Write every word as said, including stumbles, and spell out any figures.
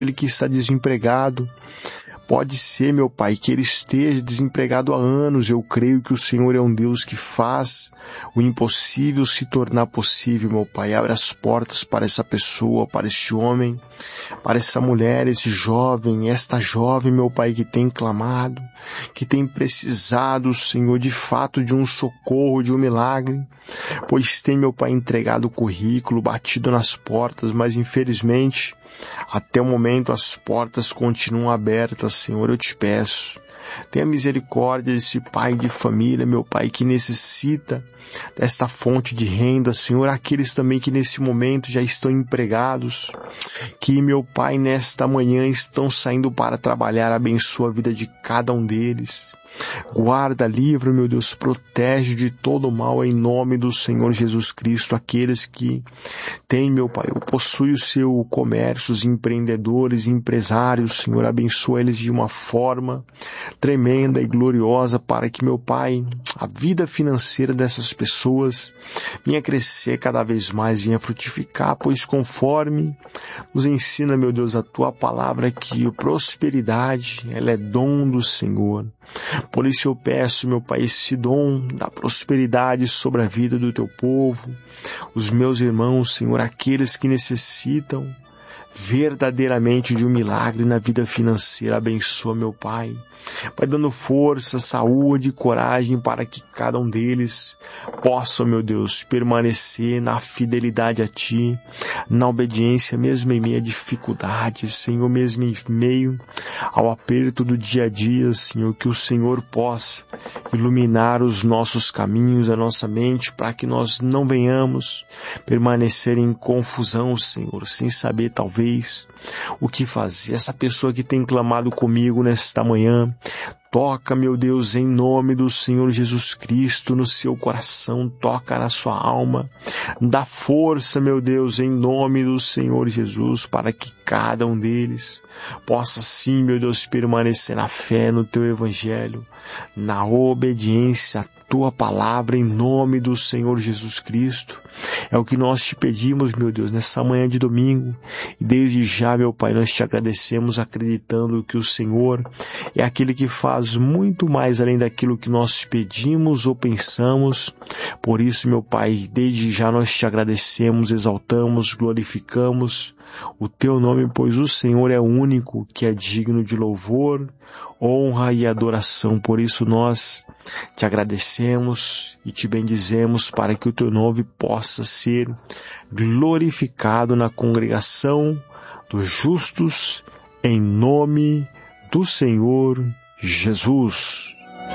Ele que está desempregado. Pode ser, meu Pai, que ele esteja desempregado há anos. Eu creio que o Senhor é um Deus que faz o impossível se tornar possível, meu Pai. Abre as portas para essa pessoa, para este homem, para essa mulher, esse jovem, esta jovem, meu Pai, que tem clamado, que tem precisado, Senhor, de fato de um socorro, de um milagre, pois tem, meu Pai, entregado o currículo, batido nas portas, mas infelizmente até o momento as portas continuam abertas. Senhor, eu te peço, tenha misericórdia desse pai de família, meu Pai, que necessita desta fonte de renda, Senhor, aqueles também que nesse momento já estão empregados, que, meu Pai, nesta manhã estão saindo para trabalhar, abençoa a vida de cada um deles. Guarda, livra, meu Deus, protege de todo o mal em nome do Senhor Jesus Cristo, aqueles que têm, meu Pai, possuem o seu comércio, os empreendedores, empresários, Senhor, abençoa eles de uma forma tremenda e gloriosa para que, meu Pai, a vida financeira dessas pessoas venha crescer cada vez mais, venha frutificar, pois conforme nos ensina, meu Deus, a Tua palavra, que a prosperidade, ela é dom do Senhor. Por isso eu peço, meu Pai, esse dom da prosperidade sobre a vida do Teu povo, os meus irmãos, Senhor, aqueles que necessitam verdadeiramente de um milagre na vida financeira. Abençoa, meu Pai. Vai dando força, saúde e coragem para que cada um deles possa, meu Deus, permanecer na fidelidade a Ti, na obediência, mesmo em meio a dificuldades, Senhor, mesmo em meio ao aperto do dia a dia, Senhor, que o Senhor possa iluminar os nossos caminhos, a nossa mente, para que nós não venhamos permanecer em confusão, Senhor, sem saber talvez o que fazer. Essa pessoa que tem clamado comigo nesta manhã, toca, meu Deus, em nome do Senhor Jesus Cristo no seu coração, toca na sua alma, dá força, meu Deus, em nome do Senhor Jesus, para que cada um deles possa sim, meu Deus, permanecer na fé, no Teu Evangelho, na obediência à Tua palavra, em nome do Senhor Jesus Cristo. É o que nós te pedimos, meu Deus, nessa manhã de domingo, e desde já, meu Pai, nós te agradecemos, acreditando que o Senhor é aquele que faz muito mais além daquilo que nós pedimos ou pensamos. Por isso, meu Pai, desde já nós te agradecemos, exaltamos, glorificamos o Teu nome, pois o Senhor é o único que é digno de louvor, honra e adoração. Por isso nós te agradecemos e te bendizemos para que o Teu nome possa ser glorificado na congregação dos justos, em nome do Senhor Jesus.